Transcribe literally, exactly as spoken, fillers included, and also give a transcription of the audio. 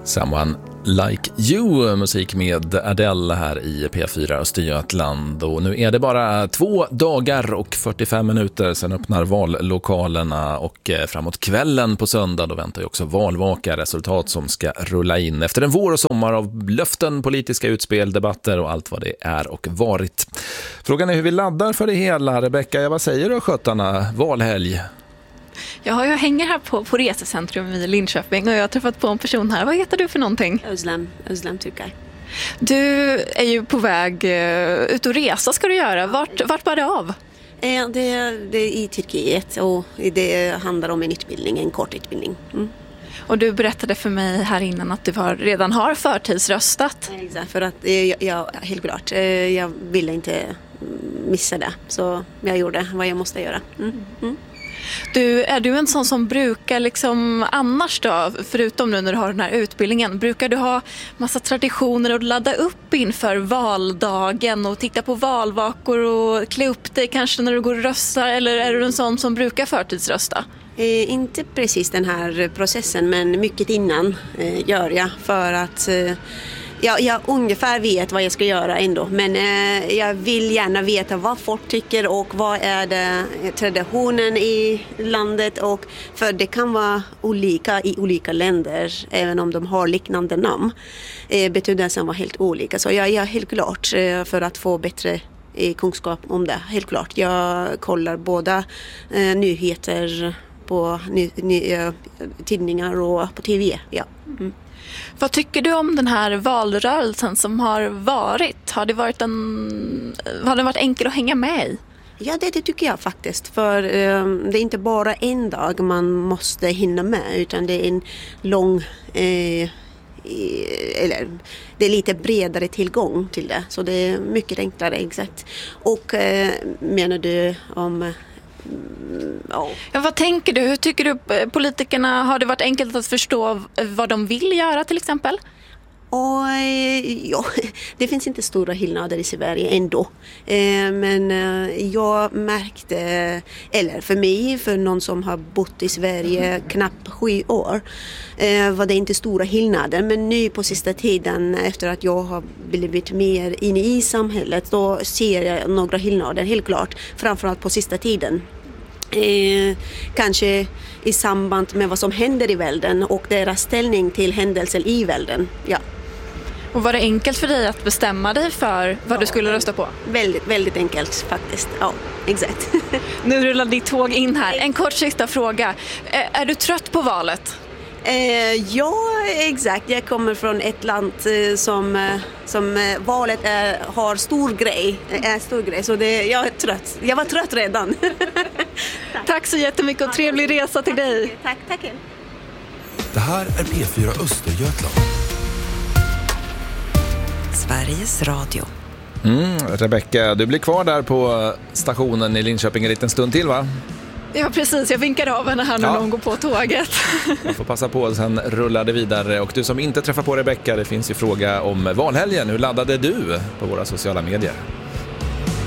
Someone Like You, musik med Adele här i P fyra Östergötland. Och nu är det bara två dagar och fyrtiofem minuter sen öppnar vallokalerna, och framåt kvällen på söndag då väntar ju också valvaka, resultat som ska rulla in efter en vår och sommar av löften, politiska utspel, debatter och allt vad det är och varit. Frågan är hur vi laddar för det hela. Rebecka, vad säger du skötarna? Valhelg. Ja, jag hänger här på, på resecentrum i Linköping och jag har träffat på en person här. Vad heter du för någonting? Özlem, Özlem Türkay. Du är ju på väg uh, ut och resa ska du göra. Vart, vart var det av? Eh, det, det är i Turkiet och det handlar om en utbildning, en kort utbildning. Mm. Och du berättade för mig här innan att du har, redan har förtidsröstat. Exakt, för att eh, jag, helt klart, eh, jag ville inte missa det. Så jag gjorde vad jag måste göra. Mm. Mm. Du, är du en sån som brukar liksom annars då, förutom nu när du har den här utbildningen, brukar du ha massa traditioner och ladda upp inför valdagen och titta på valvakor och klä upp dig kanske när du går och röstar, eller är du en sån som brukar förtidsrösta? Eh, inte precis den här processen, men mycket innan eh, gör jag för att eh, jag, jag ungefär vet vad jag ska göra ändå, men eh, jag vill gärna veta vad folk tycker och vad är det traditionen i landet, och för det kan vara olika i olika länder även om de har liknande namn. Eh, betydelsen var helt olika, så jag är helt klart eh, för att få bättre eh, kunskap om det, helt klart. Jag kollar båda eh, nyheter på ny, ny, eh, tidningar och på T V, ja. Mm. Vad tycker du om den här valrörelsen som har varit? Har det varit, en, har den varit enkel att hänga med i? Ja, det, det tycker jag faktiskt. För eh, det är inte bara en dag man måste hinna med, utan det är en lång, eh, eller det är lite bredare tillgång till det. Så det är mycket enklare, exakt. Och eh, menar du om... Oh. Ja, vad tänker du? Hur tycker du politikerna, har det varit enkelt att förstå vad de vill göra till exempel? Och, ja, det finns inte stora skillnader i Sverige ändå. Eh, men eh, jag märkte, eller för mig, för någon som har bott i Sverige knappt sju år, eh, var det inte stora skillnader. Men nu på sista tiden, efter att jag har blivit mer inne i samhället, då ser jag några skillnader, helt klart. Framförallt på sista tiden. Eh, kanske i samband med vad som händer i världen och deras ställning till händelser i världen, ja. Och var det enkelt för dig att bestämma dig för vad ja, du skulle rösta på? Väldigt, väldigt enkelt faktiskt. Ja, exakt. Nu rullar ditt tåg in här. En kort sista fråga. Är du trött på valet? Eh, ja, exakt. Jag kommer från ett land eh, som, eh, som eh, valet är, har stor grej. Är stor grej. Så det, jag är trött. Jag var trött redan. Tack. Tack så jättemycket och trevlig resa till dig. Tack, tack. Det här är P fyra Östergötland. Sveriges Radio. Mm, Rebecka, du blir kvar där på stationen i Linköping en liten stund till, va? Ja, precis. Jag vinkar av henne här när ja. hon går på tåget. Jag får passa på, sen rullar det vidare. Och du som inte träffar på Rebecka, det finns ju fråga om valhelgen. Hur laddade du på våra sociala medier?